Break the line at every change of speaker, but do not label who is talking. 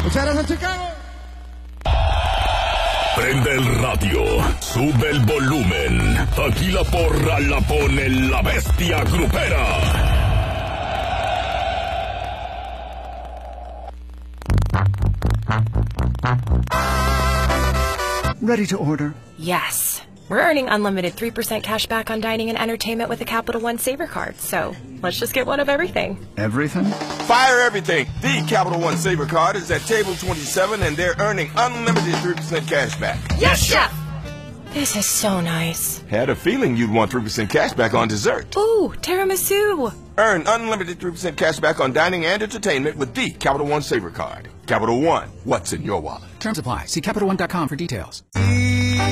Muchas gracias, Chicago.
Prende el radio, sube el volumen. Aquí la porra la pone la bestia grupera.
Ready to order?
Yes. We're earning unlimited 3% cash back on dining and entertainment with a Capital One Saver card, so let's just get one of everything.
Everything?
Fire everything. The Capital One Saver card is at table 27, and they're earning unlimited 3% cash back.
Yes, Chef! This is so nice.
Had a feeling you'd want 3% cash back on dessert.
Ooh, tiramisu.
Earn unlimited 3% cash back on dining and entertainment with the Capital One Saver card. Capital One, what's in your wallet?
Terms apply. See CapitalOne.com for details.